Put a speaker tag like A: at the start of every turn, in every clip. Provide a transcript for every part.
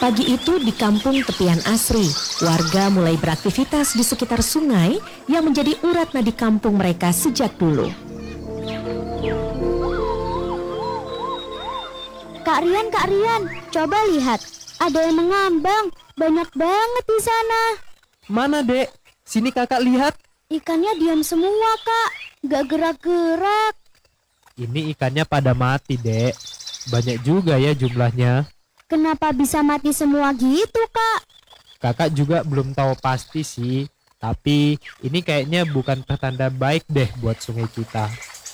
A: Pagi itu di kampung tepian Asri, warga mulai beraktivitas di sekitar sungai yang menjadi urat nadi kampung mereka sejak dulu.
B: Kak Rian, coba lihat. Ada yang mengambang, banyak banget di sana.
C: Mana, Dek? Sini kakak lihat.
B: Ikannya diam semua, Kak. Gak gerak-gerak.
C: Ini ikannya pada mati, Dek. Banyak juga ya jumlahnya.
B: Kenapa bisa mati semua gitu, Kak?
C: Kakak juga belum tahu pasti sih. Tapi ini kayaknya bukan pertanda baik deh buat sungai kita.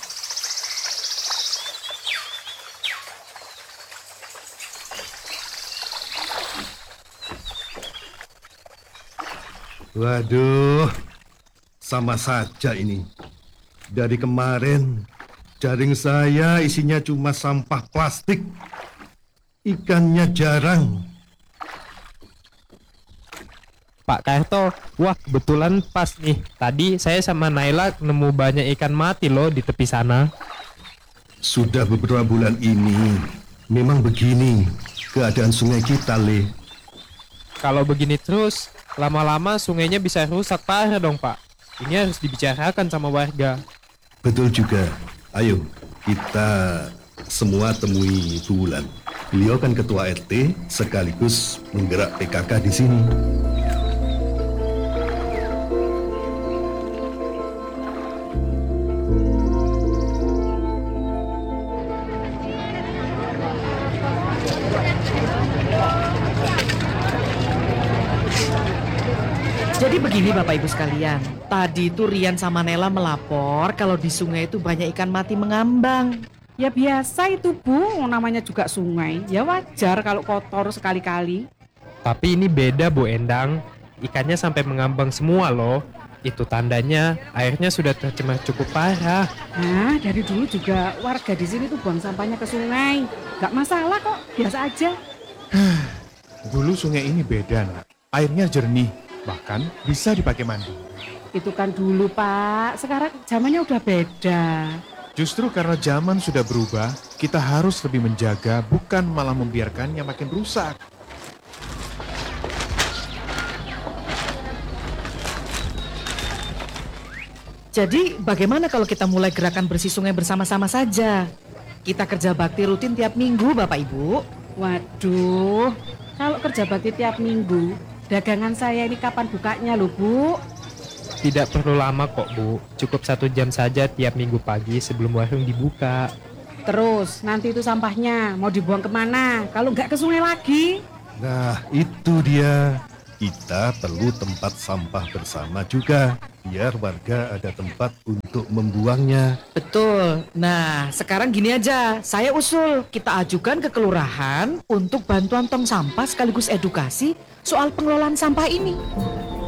D: Waduh, sama saja ini. Dari kemarin, jaring saya isinya cuma sampah plastik. Ikannya jarang.
C: Pak Karto, wah kebetulan pas nih. Tadi saya sama Naila nemu banyak ikan mati loh di tepi sana.
D: Sudah beberapa bulan ini, memang begini keadaan sungai kita, Le.
C: Kalau begini terus, lama-lama sungainya bisa rusak parah dong, Pak. Ini harus dibicarakan sama warga.
D: Betul juga. Ayo, kita semua temui Bu Wulan. Beliau kan ketua RT sekaligus menggerak PKK di sini.
E: Jadi begini Bapak Ibu sekalian, tadi itu Rian sama Nela melapor kalau di sungai itu banyak ikan mati mengambang.
F: Ya biasa itu Bu, namanya juga sungai. Ya wajar kalau kotor sekali-kali.
C: Tapi ini beda Bu Endang. Ikannya sampai mengambang semua loh. Itu tandanya airnya sudah tercemar cukup parah.
F: Nah, dari dulu juga warga di sini tuh buang sampahnya ke sungai. Gak masalah kok, biasa aja.
G: Dulu sungai ini beda, Nak. Airnya jernih, bahkan bisa dipakai mandi.
F: Itu kan dulu Pak, sekarang zamannya udah beda.
G: Justru karena zaman sudah berubah, kita harus lebih menjaga, bukan malah membiarkannya makin rusak.
E: Jadi bagaimana kalau kita mulai gerakan bersih sungai bersama-sama saja? Kita kerja bakti rutin tiap minggu Bapak Ibu.
F: Waduh, kalau kerja bakti tiap minggu, dagangan saya ini kapan bukanya loh Bu?
C: Tidak perlu lama kok Bu. Cukup 1 jam saja tiap minggu pagi sebelum warung dibuka.
F: Terus nanti itu sampahnya mau dibuang kemana? Kalau nggak ke sungai lagi?
D: Nah, itu dia. Kita perlu tempat sampah bersama juga, biar warga ada tempat untuk membuangnya.
E: Betul. Nah, sekarang gini aja, saya usul kita ajukan ke kelurahan untuk bantuan tong sampah sekaligus edukasi soal pengelolaan sampah ini.